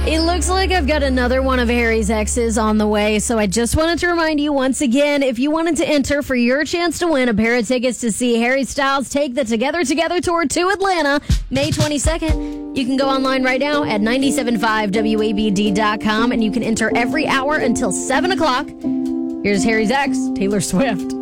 It looks like I've got another one of Harry's exes on the way, so I just wanted to remind you once again, if you wanted to enter for your chance to win a pair of tickets to see Harry Styles take the Together Together Tour to Atlanta May 22nd, you can go online right now at 975wabd.com and you can enter every hour until 7 o'clock. Here's Harry's ex, Taylor Swift.